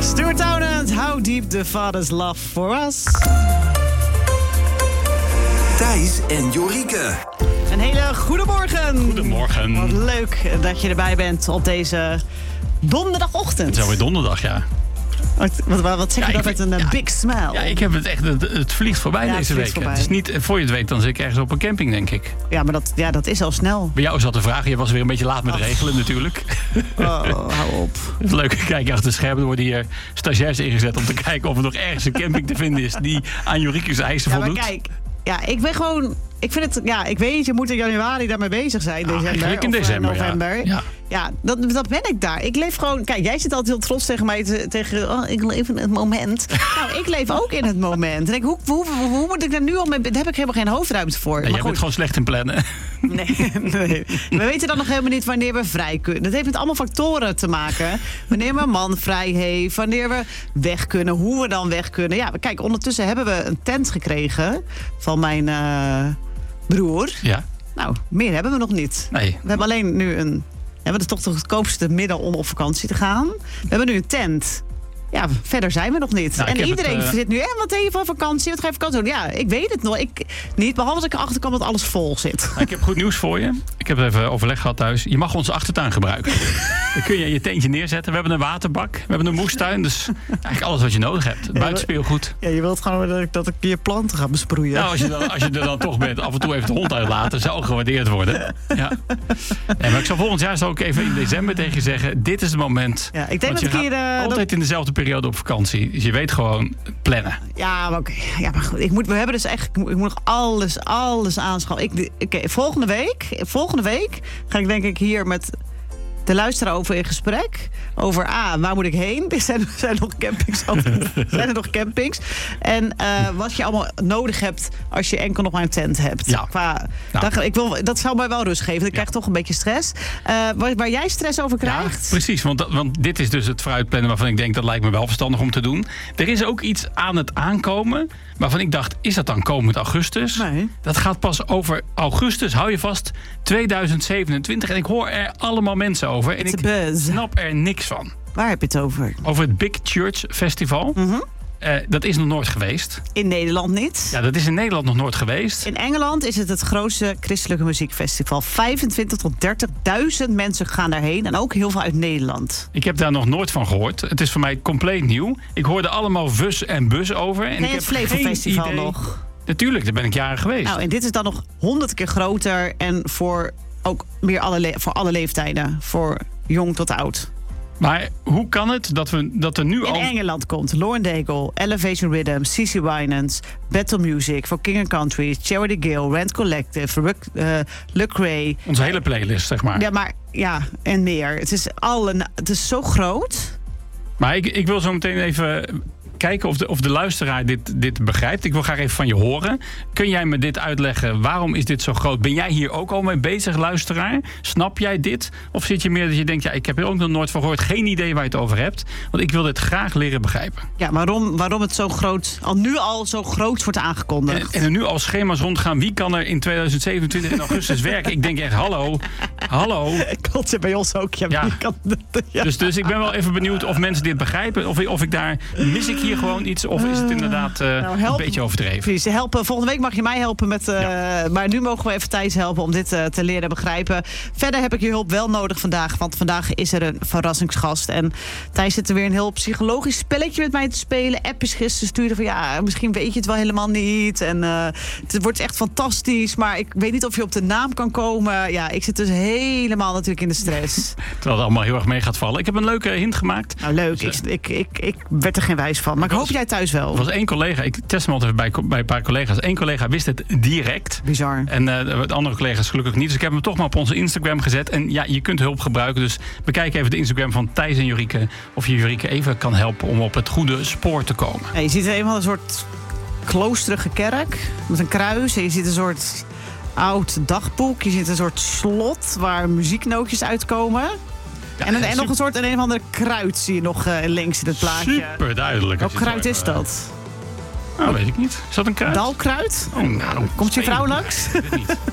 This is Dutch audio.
Stuart Townend, How Deep the Father's Love for Us. Thijs en Jorike. Een hele goedemorgen. Goedemorgen. Wat leuk dat je erbij bent op deze donderdagochtend. Het is alweer donderdag, ja. Wat zeg je dat met een big smile? Ja, ik heb het echt. Het vliegt voorbij deze week. Voorbij. Het is niet, voor je het weet, dan zit ik ergens op een camping, denk ik. Ja, maar dat is al snel. Bij jou zat de vraag, je was weer een beetje laat met regelen natuurlijk. Hou op. Het is leuk, kijk achter de schermen. Er worden hier stagiairs ingezet om te kijken of er nog ergens een camping te vinden is die aan Jorike's eisen voldoet. Ja, maar kijk. Ja, ik ben gewoon... Ik vind het... Ja, ik weet, je moet in januari daarmee bezig zijn. December in december, of november. Ja, dat ben ik daar. Ik leef gewoon... Kijk, jij zit altijd heel trots tegen mij ik leef in het moment. Nou, ik leef ook in het moment. En ik, hoe moet ik daar nu al mee... Daar heb ik helemaal geen hoofdruimte voor. Nee, jij bent gewoon slecht in plannen. Nee. We weten dan nog helemaal niet wanneer we vrij kunnen. Dat heeft met allemaal factoren te maken. Wanneer mijn man vrij heeft. Wanneer we weg kunnen. Hoe we dan weg kunnen. Ja, kijk, ondertussen hebben we een tent gekregen van mijn broer. Ja. Nou, meer hebben we nog niet. Nee. We hebben alleen nu een... We hebben toch de goedkoopste middel om op vakantie te gaan. We hebben nu een tent. Ja, verder zijn we nog niet. Nou, en iedereen zit nu, wat heb je van vakantie? Wat ga je vakantie doen? Ja, ik weet het nog. Niet, behalve als ik erachter kom dat alles vol zit. Nou, ik heb goed nieuws voor je. Ik heb even overleg gehad thuis. Je mag onze achtertuin gebruiken. Dan kun je je tentje neerzetten. We hebben een waterbak. We hebben een moestuin. Dus eigenlijk alles wat je nodig hebt. Buitenspeelgoed. Ja, je wilt gewoon dat ik je planten ga besproeien. Nou, als je er dan toch bent, af en toe even de hond uitlaten. Zou gewaardeerd worden. Ja. Nee, maar ik zal volgend jaar ook even in december tegen je zeggen. Dit is het moment. Ja, ik denk dat ik hier... altijd in dezelfde periode op vakantie. Dus je weet gewoon plannen. Ja, maar oké. Ja, maar goed. We hebben dus echt... Ik moet nog alles aanschaffen. Volgende week ga ik denk ik hier met de luisteraar over in gesprek. Over waar moet ik heen? Er zijn nog campings. Zijn er nog campings? En wat je allemaal nodig hebt als je enkel nog maar een tent hebt. Ja. Dat zou mij wel rust geven. Ik krijg toch een beetje stress. Waar jij stress over krijgt? Ja, precies, want dit is dus het vooruitplannen waarvan ik denk dat lijkt me wel verstandig om te doen. Er is ook iets aan het aankomen waarvan ik dacht, is dat dan komend augustus? Nee. Dat gaat pas over augustus, hou je vast, 2027. En ik hoor er allemaal mensen over. En ik snap er niks van. Waar heb je het over? Over het Big Church Festival. Mm-hmm. Dat is nog nooit geweest. In Nederland niet? Ja, dat is in Nederland nog nooit geweest. In Engeland is het grootste christelijke muziekfestival. 25.000 tot 30.000 mensen gaan daarheen. En ook heel veel uit Nederland. Ik heb daar nog nooit van gehoord. Het is voor mij compleet nieuw. Ik hoorde allemaal vus en bus over. En ken je het Flevo Festival nog? Natuurlijk, daar ben ik jaren geweest. Nou, en dit is dan nog 100 keer groter. En voor ook meer voor alle leeftijden. Voor jong tot oud. Maar hoe kan het dat er nu in al... In Engeland komt Lauren Daigle, Elevation Rhythm, CeCe Winans, Battle Music, For King & Country, Charity Gill, Rent Collective, Lecrae. Onze hele playlist, zeg maar. Ja, maar en meer. Het is zo groot. Maar ik wil zo meteen even kijken of de luisteraar dit begrijpt. Ik wil graag even van je horen. Kun jij me dit uitleggen? Waarom is dit zo groot? Ben jij hier ook al mee bezig, luisteraar? Snap jij dit? Of zit je meer dat je denkt, ik heb er ook nog nooit van gehoord. Geen idee waar je het over hebt. Want ik wil dit graag leren begrijpen. Ja, waarom het zo groot, nu al zo groot wordt aangekondigd. En er nu al schema's rondgaan. Wie kan er in 2027 in augustus werken? Ik denk echt, hallo. Klopt, ze bij ons ook. Ja. Dus ik ben wel even benieuwd of mensen dit begrijpen. Of ik daar... Mis ik hier gewoon iets of is het inderdaad een beetje overdreven? Precies, volgende week mag je mij helpen met... Maar nu mogen we even Thijs helpen om dit te leren begrijpen. Verder heb ik je hulp wel nodig vandaag, want vandaag is er een verrassingsgast. En Thijs zit er weer een heel psychologisch spelletje met mij te spelen. Appjes gisteren sturen van misschien weet je het wel helemaal niet. En het wordt echt fantastisch, maar ik weet niet of je op de naam kan komen. Ja, ik zit dus helemaal natuurlijk in de stress. Terwijl het allemaal heel erg mee gaat vallen. Ik heb een leuke hint gemaakt. Nou, leuk. Dus, ik werd er geen wijs van. Maar ik hoop jij thuis wel. Er was één collega, ik test hem altijd bij een paar collega's. Eén collega wist het direct. Bizar. En de andere collega's gelukkig niet. Dus ik heb hem toch maar op onze Instagram gezet. En je kunt hulp gebruiken. Dus bekijk even de Instagram van Thijs en Jorike. Of je Jorike even kan helpen om op het goede spoor te komen. Ja, je ziet eenmaal een soort kloosterige kerk met een kruis. En je ziet een soort oud dagboek. Je ziet een soort slot waar muzieknootjes uitkomen. Ja, en nog een of andere kruid zie je nog links in het plaatje. Super duidelijk. Welk kruid is dat? Weet ik niet. Is dat een kruid? Dalkruid? Oh, nou, komt je vrouw langs? Ik weet het niet.